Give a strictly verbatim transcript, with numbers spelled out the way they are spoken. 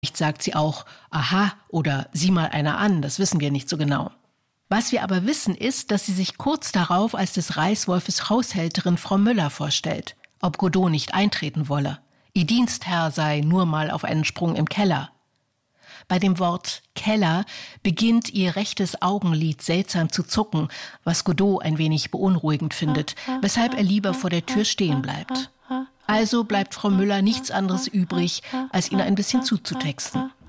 Vielleicht sagt sie auch aha oder sieh mal einer an, das wissen wir nicht so genau. Was wir aber wissen ist, dass sie sich kurz darauf als des Reichswolfes Haushälterin Frau Müller vorstellt, ob Godot nicht eintreten wolle. Ihr Dienstherr sei nur mal auf einen Sprung im Keller. Bei dem Wort Keller beginnt ihr rechtes Augenlid seltsam zu zucken, was Godot ein wenig beunruhigend findet, weshalb er lieber vor der Tür stehen bleibt. Also bleibt Frau Müller nichts anderes übrig, als ihn ein bisschen zuzutexten.